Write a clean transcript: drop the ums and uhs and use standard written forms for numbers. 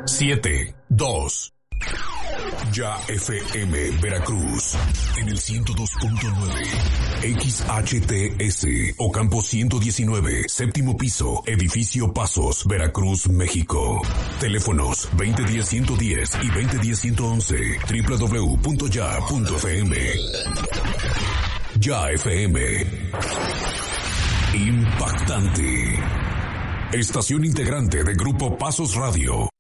972. Ya FM Veracruz en el 102.9, XHTS Ocampo 119, séptimo piso, edificio Pasos, Veracruz, México. Teléfonos 2010-110 y 2010-111, www.ya.fm. Ya FM. Impactante. Estación integrante de Grupo Pasos Radio.